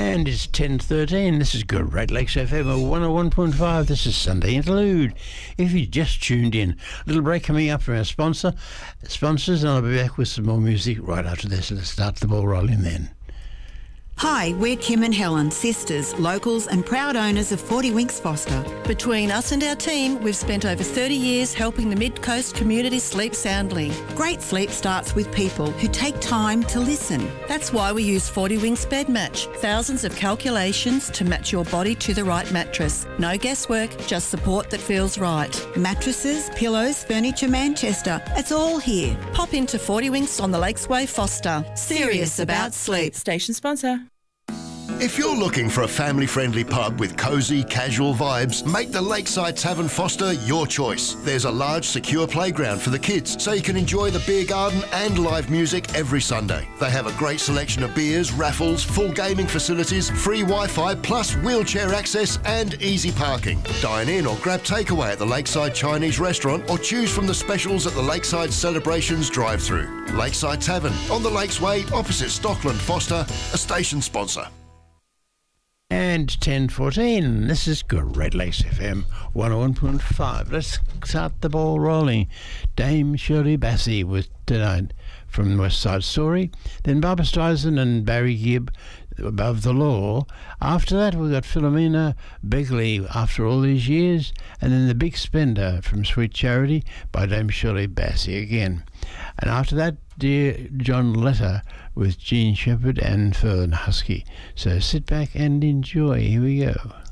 And it's 10:13. This is Great Lakes FM 101.5. This is Sunday Interlude. If you just tuned in, a little break coming up from our sponsors, and I'll be back with some more music right after this. Let's start the ball rolling then. Hi, we're Kim and Helen, sisters, locals and proud owners of 40 Winks Foster. Between us and our team, we've spent over 30 years helping the Mid-Coast community sleep soundly. Great sleep starts with people who take time to listen. That's why we use 40 Winks Bed Match. Thousands of calculations to match your body to the right mattress. No guesswork, just support that feels right. Mattresses, pillows, furniture, Manchester. It's all here. Pop into 40 Winks on the Lakesway Foster. Serious about sleep. Station sponsor. If you're looking for a family-friendly pub with cosy, casual vibes, make the Lakeside Tavern Foster your choice. There's a large, secure playground for the kids, so you can enjoy the beer garden and live music every Sunday. They have a great selection of beers, raffles, full gaming facilities, free Wi-Fi, plus wheelchair access and easy parking. Dine in or grab takeaway at the Lakeside Chinese restaurant or choose from the specials at the Lakeside Celebrations drive-thru. Lakeside Tavern, on the Lakesway, opposite Stockland Foster, a station sponsor. And 10:14. This is Great Lakes FM 101.5. Let's start the ball rolling. Dame Shirley Bassey with Tonight from West Side Story. Then Barbra Streisand and Barry Gibb, Above the Law. After that, we've got Philomena Begley, After All These Years. And then The Big Spender from Sweet Charity by Dame Shirley Bassey again. And after that, Dear John Letter with Gene Shepherd and Fern Husky. So sit back and enjoy. Here we go.